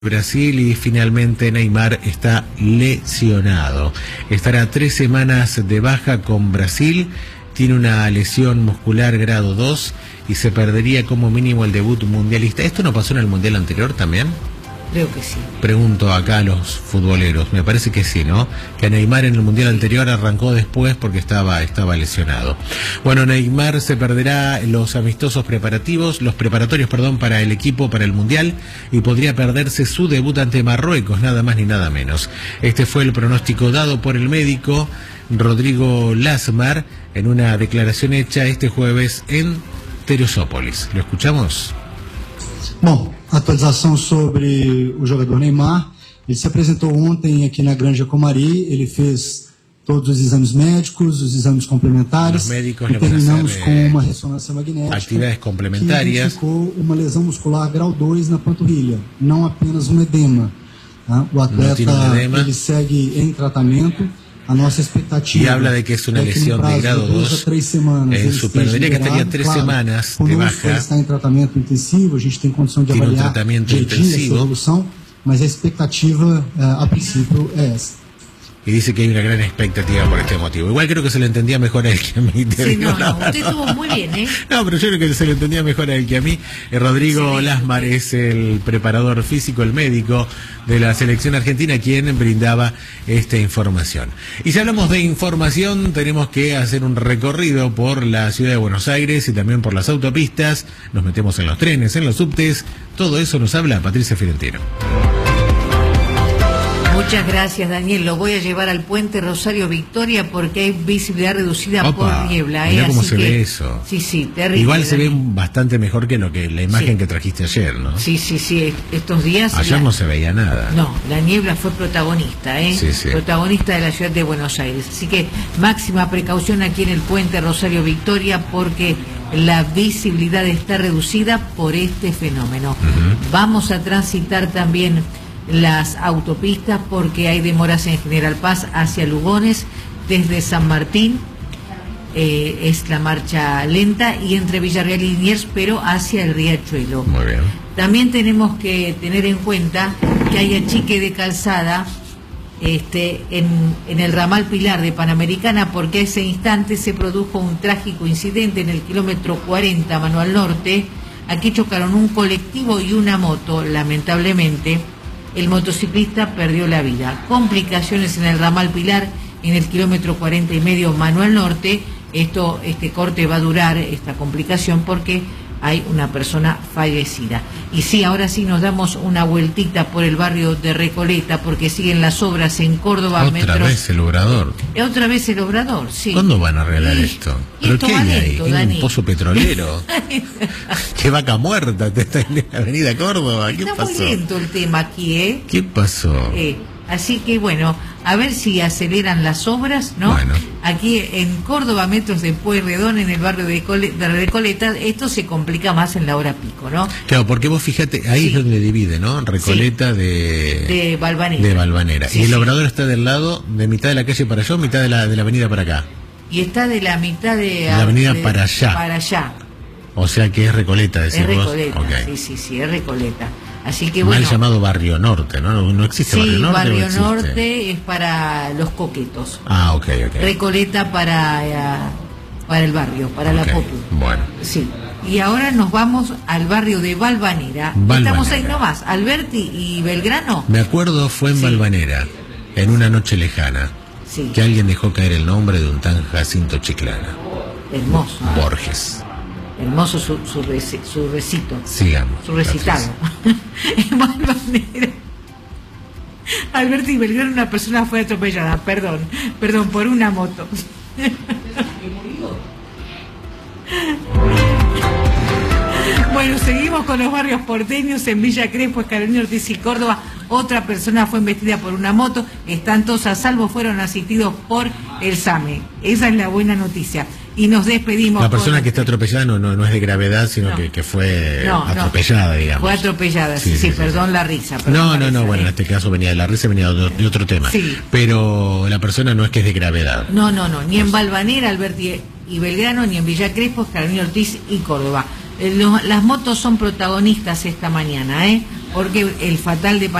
Brasil y finalmente Neymar está lesionado. Estará 3 semanas de baja con Brasil, tiene una lesión muscular grado 2 y se perdería como mínimo el debut mundialista. ¿Esto no pasó en el mundial anterior también? Creo que sí. Pregunto acá a los futboleros, me parece que sí, ¿no? Que Neymar en el mundial anterior arrancó después porque estaba lesionado. Bueno, Neymar se perderá los preparatorios, para el equipo para el mundial y podría perderse su debut ante Marruecos, nada más ni nada menos. Este fue el pronóstico dado por el médico Rodrigo Lasmar en una declaración hecha este jueves en Teresópolis. ¿Lo escuchamos? Bom, atualização sobre o jogador Neymar. Ele se apresentou ontem aqui na Granja Comari, ele fez todos os exames médicos, os exames complementares, e terminamos com uma ressonância magnética actividades complementarias, que identificou uma lesão muscular grau 2 na panturrilha, não apenas um edema. Tá? O atleta ele segue em tratamento. A nossa expectativa y habla de que es una lesión de grado 2 en su perdería, que estaría 3 semanas de baja. Está em tratamento intensivo, a gente tem condição de avaliar essa evolução, mas a expectativa a princípio é essa. Y dice que hay una gran expectativa por este motivo. Igual creo que se lo entendía mejor a él que a mí. Sí, no, usted estuvo muy bien, ¿eh? No, pero yo creo que se lo entendía mejor a él que a mí. Rodrigo Lasmar es el preparador físico, el médico de la selección argentina, quien brindaba esta información. Y si hablamos de información, tenemos que hacer un recorrido por la ciudad de Buenos Aires y también por las autopistas. Nos metemos en los trenes, en los subtes. Todo eso nos habla Patricia Fiorentino. Muchas gracias, Daniel. Lo voy a llevar al puente Rosario Victoria porque hay visibilidad reducida por niebla. Mirá cómo se ve eso. Sí, terrible. Igual se ve bastante mejor que la imagen que trajiste ayer, ¿no? Sí. Estos días. Ayer no se veía nada. No, la niebla fue protagonista, ¿eh? Sí. Protagonista de la ciudad de Buenos Aires. Así que máxima precaución aquí en el puente Rosario Victoria porque la visibilidad está reducida por este fenómeno. Vamos a transitar también las autopistas porque hay demoras en General Paz hacia Lugones, desde San Martín es la marcha lenta y entre Villarreal y Liniers, pero hacia el Riachuelo. Muy bien. También tenemos que tener en cuenta que hay achique de calzada en el ramal Pilar de Panamericana porque a ese instante se produjo un trágico incidente en el kilómetro 40 Manual Norte. Aquí chocaron un colectivo y una moto, lamentablemente. El motociclista perdió la vida. Complicaciones en el ramal Pilar, en el kilómetro 40 y medio Manual Norte. Este corte va a durar, esta complicación, porque hay una persona fallecida. Y sí, ahora sí nos damos una vueltita por el barrio de Recoleta, porque siguen las obras en Córdoba. Otra vez el Obrador. Otra vez el Obrador, sí. ¿Cuándo van a arreglar esto? ¿Pero qué hay ahí? Dani. ¿Un pozo petrolero? ¿Qué vaca muerta está en la avenida Córdoba? ¿Qué pasó? Está muy lento el tema aquí, ¿eh? ¿Qué pasó? Así que bueno, a ver si aceleran las obras, ¿no? Bueno. Aquí en Córdoba, metros de Pueyrredón, en el barrio de Recoleta, esto se complica más en la hora pico, ¿no? Claro, porque vos fíjate, ahí es donde divide, ¿no? Recoleta de Valvanera. De Valvanera. Y el Obrador está del lado, de mitad de la calle para allá o mitad de la avenida para acá. Y está de la mitad de la avenida para allá. Para allá. O sea que es Recoleta, decís vos. Recoleta, okay. Sí, es Recoleta. Así que bueno. Mal llamado Barrio Norte, ¿no? No existe Barrio Norte. Barrio Norte es para los coquetos. Ah, ok. Recoleta para el barrio, para la Popu. Bueno. Sí. Y ahora nos vamos al barrio de Valvanera. Estamos ahí nomás, Alberti y Belgrano. Me acuerdo, fue en Valvanera, en una noche lejana, que alguien dejó caer el nombre de un tal Jacinto Chiclana. Hermoso. Borges. Hermoso su recito. Sigamos. Su recitado. En Valvanera. Alberti y Belgrano, una persona fue atropellada. Perdón, por una moto. Bueno, seguimos con los barrios porteños. En Villa Crespo, Carolina Ortiz y Córdoba, otra persona fue embestida por una moto. Están todos a salvo, fueron asistidos por el SAME. Esa es la buena noticia. Y nos despedimos. La persona que está atropellada no es de gravedad, sino que fue atropellada, digamos. Fue atropellada, sí, perdón la risa. No, bueno, en este caso venía de la risa, venía de otro tema. Sí. Pero la persona no es que es de gravedad. No, ni en Valvanera, Alberti y Belgrano, ni en Villa Crespo, Carolina Ortiz y Córdoba. Las motos son protagonistas esta mañana, porque el fatal de